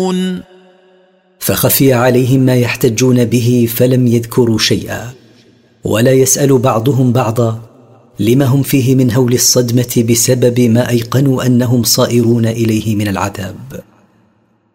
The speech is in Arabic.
فخفي عليهم ما يحتجون به فلم يذكروا شيئا، ولا يسأل بعضهم بعضا لما هم فيه من هول الصدمة بسبب ما أيقنوا أنهم صائرون إليه من العذاب.